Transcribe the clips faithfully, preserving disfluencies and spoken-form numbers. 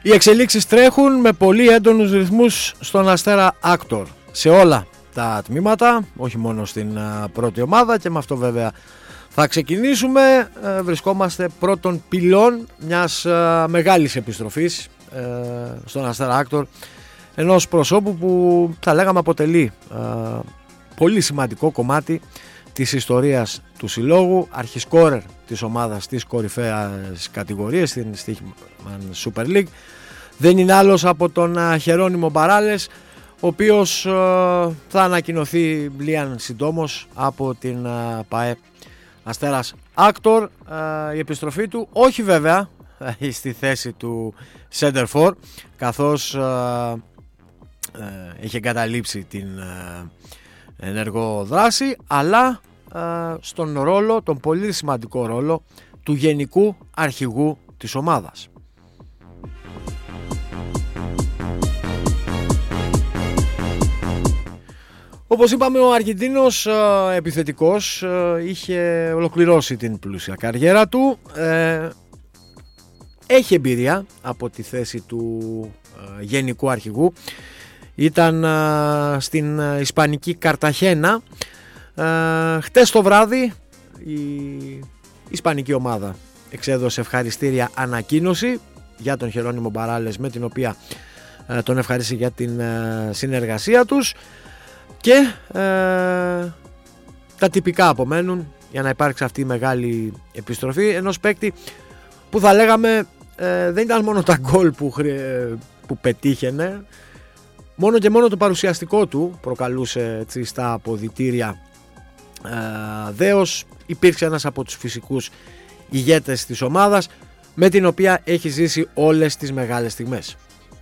Οι εξελίξεις τρέχουν με πολύ έντονους ρυθμούς στον Αστέρα Άκτορ σε όλα τα τμήματα, όχι μόνο στην πρώτη ομάδα, και με αυτό βέβαια θα ξεκινήσουμε. Βρισκόμαστε πρώτων πυλών μιας μεγάλης επιστροφής στον Αστέρα Άκτορ, ενός προσώπου που θα λέγαμε αποτελεί πολύ σημαντικό κομμάτι της ιστορίας του συλλόγου, αρχισκόρερ της ομάδας στις κορυφαίες κατηγορίες, στην Stoichman Super League. Δεν είναι άλλος από τον Χερόνιμο Μπαράλες, ο οποίος θα ανακοινωθεί λίαν συντόμως από την ΠΑΕ Αστέρας Άκτορ. Η επιστροφή του, όχι βέβαια στη θέση του Center For, καθώς είχε εγκαταλείψει την ενεργό δράση, αλλά στον ρόλο, τον πολύ σημαντικό ρόλο του γενικού αρχηγού της ομάδας. Όπως είπαμε, ο Αργεντίνος επιθετικός είχε ολοκληρώσει την πλούσια καριέρα του, έχει εμπειρία από τη θέση του γενικού αρχηγού. Ήταν στην ισπανική Καρταχένα. Χτες το βράδυ η ισπανική ομάδα εξέδωσε ευχαριστήρια ανακοίνωση για τον Χερόνιμο Μπαράλες, με την οποία τον ευχαρίστησε για την συνεργασία τους, και ε, τα τυπικά απομένουν για να υπάρξει αυτή η μεγάλη επιστροφή ενός παίκτη που θα λέγαμε ε, δεν ήταν μόνο τα γκολ που, που πετύχαινε, μόνο και μόνο το παρουσιαστικό του προκαλούσε, έτσι, στα αποδυτήρια ε, δέος. Υπήρξε ένας από τους φυσικούς ηγέτες της ομάδας, με την οποία έχει ζήσει όλες τις μεγάλες στιγμές.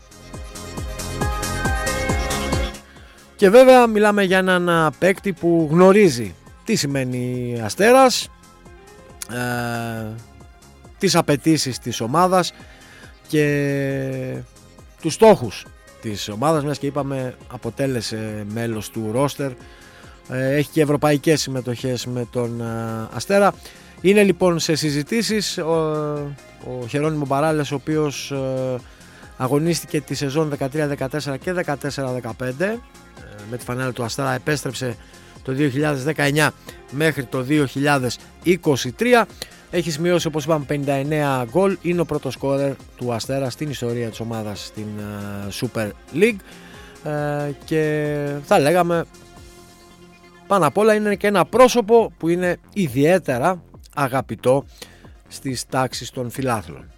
Και βέβαια μιλάμε για έναν παίκτη που γνωρίζει τι σημαίνει Αστέρας, ε, τις απαιτήσεις της ομάδας και τους στόχους της ομάδας, μιας και είπαμε αποτέλεσε μέλος του ρόστερ, ε, έχει και ευρωπαϊκές συμμετοχές με τον ε, Αστέρα. Είναι λοιπόν σε συζητήσεις ο, ο Χερόνιμο Μπαράλες, ο οποίος ε, αγωνίστηκε τη σεζόν δεκατρία δεκατέσσερα και δεκατέσσερα δεκαπέντε με τη φανέλα του Αστέρα, επέστρεψε το δύο χιλιάδες δεκαεννιά μέχρι το δύο χιλιάδες είκοσι τρία. Έχει σημειώσει, όπως είπαμε, πενήντα εννέα γκολ. Είναι ο πρώτος σκόρερ του Αστέρα στην ιστορία της ομάδας στην uh, Super League, uh, και θα λέγαμε πάνω απ' όλα είναι και ένα πρόσωπο που είναι ιδιαίτερα αγαπητό στις τάξεις των φιλάθλων.